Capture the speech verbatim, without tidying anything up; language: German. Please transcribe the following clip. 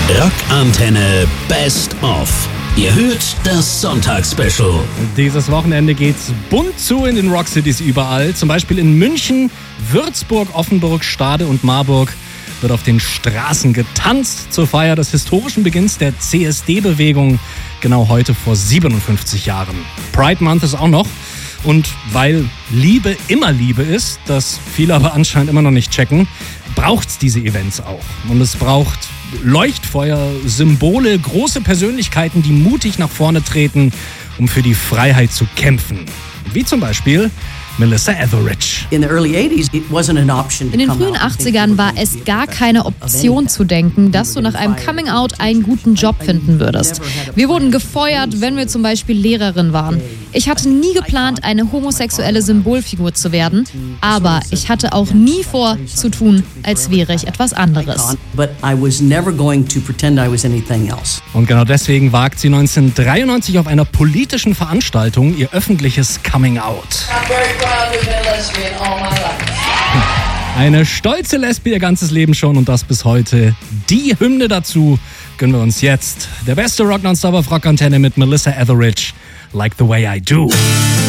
Rockantenne Best of. Ihr hört das Sonntagsspecial. Dieses Wochenende geht's bunt zu in den Rockcities überall. Zum Beispiel in München, Würzburg, Offenburg, Stade und Marburg wird auf den Straßen getanzt zur Feier des historischen Beginns der C S D-Bewegung. Genau heute vor siebenundfünfzig Jahren. Pride Month ist auch noch. Und weil Liebe immer Liebe ist, das viele aber anscheinend immer noch nicht checken, braucht's diese Events auch. Und es braucht Leuchtfeuer, Symbole, große Persönlichkeiten, die mutig nach vorne treten, um für die Freiheit zu kämpfen. Wie zum Beispiel Melissa Etheridge. In den frühen achtzigern war es gar keine Option zu denken, dass du nach einem Coming-out einen guten Job finden würdest. Wir wurden gefeuert, wenn wir zum Beispiel Lehrerin waren. Ich hatte nie geplant, eine homosexuelle Symbolfigur zu werden, aber ich hatte auch nie vor, zu tun, als wäre ich etwas anderes. Und genau deswegen wagt sie neunzehnhundertdreiundneunzig auf einer politischen Veranstaltung ihr öffentliches Coming-out. Eine stolze Lesbe ihr ganzes Leben schon und das bis heute. Die Hymne dazu gönnen wir uns jetzt. Der beste Rock Nonstop auf Rockantenne mit Melissa Etheridge, Like the Way I Do.